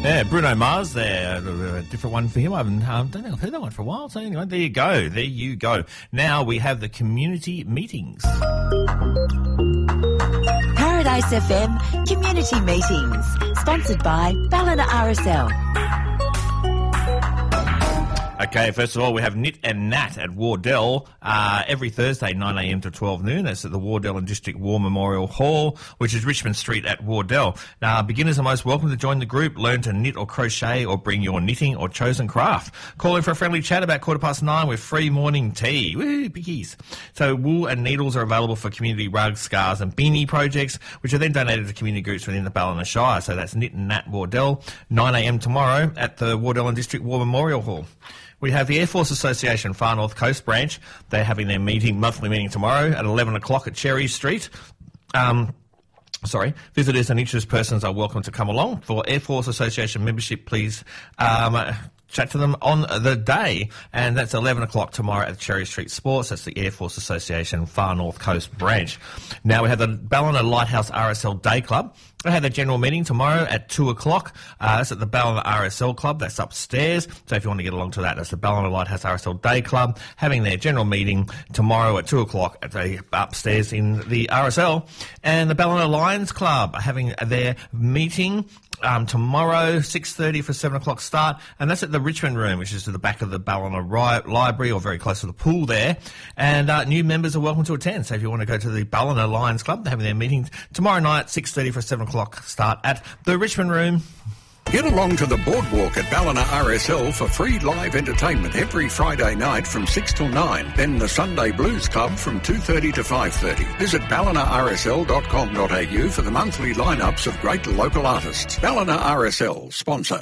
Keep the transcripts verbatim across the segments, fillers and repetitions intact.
Yeah, Bruno Mars there, a different one for him. I haven't, um, don't think I've heard that one for a while. So anyway, there you go. There you go. Now we have the community meetings. Paradise F M Community Meetings, sponsored by Ballina R S L. Okay, first of all, we have Nit and Nat at Wardell uh, every Thursday, nine a m to twelve noon. That's at the Wardell and District War Memorial Hall, which is Richmond Street at Wardell. Now, beginners are most welcome to join the group, learn to knit or crochet or bring your knitting or chosen craft. Call in for a friendly chat about quarter past nine with free morning tea. Woo, biggies. So wool and needles are available for community rugs, scarves and beanie projects, which are then donated to community groups within the Ballina Shire. So that's Nit and Nat Wardell, nine a m tomorrow at the Wardell and District War Memorial Hall. We have the Air Force Association Far North Coast branch. They're having their meeting, monthly meeting tomorrow at eleven o'clock at Cherry Street. Um, sorry, visitors and interested persons are welcome to come along. For Air Force Association membership, please um, chat to them on the day. And that's eleven o'clock tomorrow at Cherry Street Sports. That's the Air Force Association Far North Coast branch. Now we have the Ballina Lighthouse R S L Day Club. They have a general meeting tomorrow at two o'clock. Uh, that's at the Ballina R S L Club. That's upstairs. So if you want to get along to that, that's the Ballina Lighthouse R S L Day Club having their general meeting tomorrow at two o'clock at the upstairs in the R S L. And the Ballina Lions Club are having their meeting Um, tomorrow, six thirty for seven o'clock start, and that's at the Richmond Room, which is at the back of the Ballina Ri- Library or very close to the pool there. And uh, new members are welcome to attend. So if you want to go to the Ballina Lions Club, they're having their meeting tomorrow night, six thirty for seven o'clock start at the Richmond Room. Get along to the boardwalk at Ballina R S L for free live entertainment every Friday night from six till nine. Then the Sunday Blues Club from two thirty to five thirty. Visit ballina r s l dot com dot a u for the monthly lineups of great local artists. Ballina R S L, sponsor.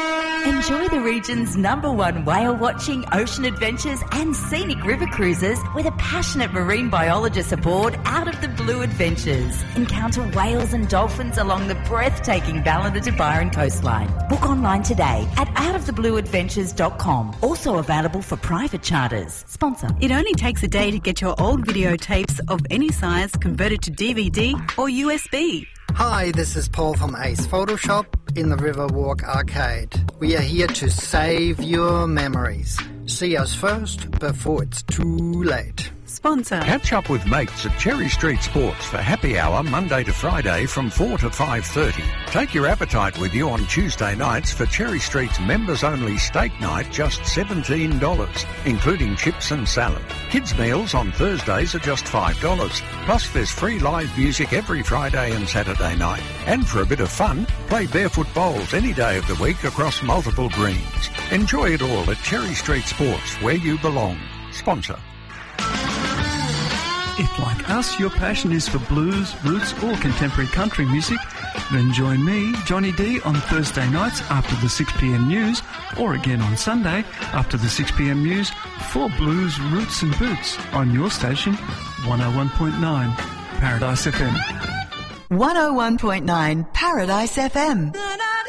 Enjoy the region's number one whale-watching, ocean adventures and scenic river cruises with a passionate marine biologist aboard Out of the Blue Adventures. Encounter whales and dolphins along the breathtaking Ballina to Byron coastline. Book online today at out of the blue adventures dot com. Also available for private charters. Sponsor. It only takes a day to get your old videotapes of any size converted to D V D or U S B. Hi, this is Paul from Ace Photoshop in the Riverwalk Arcade. We are here to save your memories. See us first before it's too late. Sponsor. Catch up with mates at Cherry Street Sports for happy hour Monday to Friday from four to five thirty. Take your appetite with you on Tuesday nights for Cherry Street's members-only steak night, just seventeen dollars, including chips and salad. Kids' meals on Thursdays are just five dollars. Plus there's free live music every Friday and Saturday night. And for a bit of fun, play barefoot bowls any day of the week across multiple greens. Enjoy it all at Cherry Street Sports, where you belong. Sponsor. If, like us, your passion is for blues, roots or contemporary country music, then join me, Johnny D, on Thursday nights after the six p m news, or again on Sunday after the six p m news for Blues, Roots and Boots on your station, one oh one point nine Paradise F M. one oh one point nine Paradise F M.